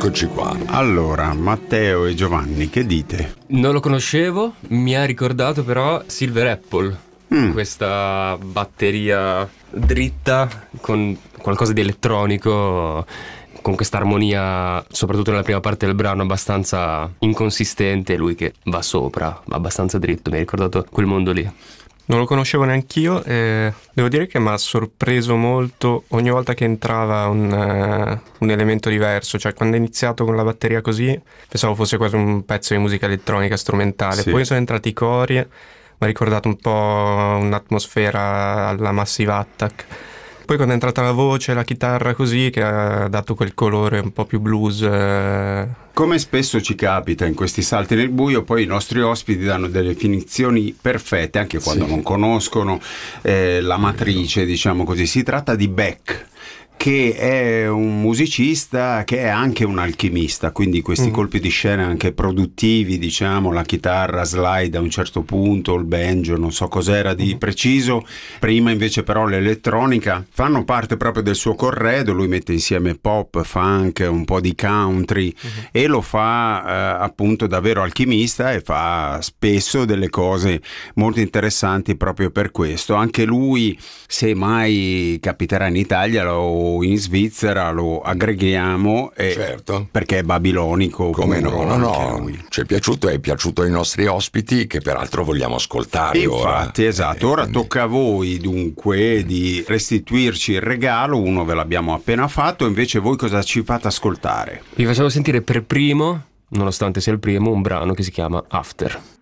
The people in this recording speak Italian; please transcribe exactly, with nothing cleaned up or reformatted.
eccoci qua. Allora, Matteo e Giovanni, che dite? Non lo conoscevo, mi ha ricordato però Silver Apple, Mm. questa batteria dritta con qualcosa di elettronico, con questa armonia, soprattutto nella prima parte del brano, abbastanza inconsistente, lui che va sopra, abbastanza dritto, mi ha ricordato quel mondo lì. Non lo conoscevo neanch'io e devo dire che mi ha sorpreso molto ogni volta che entrava un, uh, un elemento diverso. Cioè, quando è iniziato con la batteria così pensavo fosse quasi un pezzo di musica elettronica strumentale. Sì. Poi sono entrati i cori, mi ha ricordato un po' un'atmosfera alla Massive Attack. Poi quando è entrata la voce, la chitarra così, che ha dato quel colore un po' più blues. Eh. Come spesso ci capita in questi salti nel buio, poi i nostri ospiti danno delle definizioni perfette, anche quando Sì. non conoscono eh, la matrice, diciamo così. Si tratta di Beck, che è un musicista che è anche un alchimista, quindi questi Mm. colpi di scena anche produttivi, diciamo, la chitarra slide a un certo punto, il banjo, non so cos'era di preciso, prima invece però l'elettronica, fanno parte proprio del suo corredo. Lui mette insieme pop, funk, un po' di country Mm-hmm. e lo fa eh, appunto davvero alchimista, e fa spesso delle cose molto interessanti proprio per questo. Anche lui, se mai capiterà in Italia o in Svizzera, lo aggreghiamo, eh, Certo. perché è babilonico. Come no, come no, anche no, lui. ci è piaciuto, è piaciuto ai nostri ospiti, che peraltro vogliamo ascoltare. Infatti, ora. esatto, Eh, ora quindi- tocca a voi dunque di restituirci il regalo. Uno ve l'abbiamo appena fatto, invece voi cosa ci fate ascoltare? Vi facciamo sentire per primo, nonostante sia il primo, un brano che si chiama After.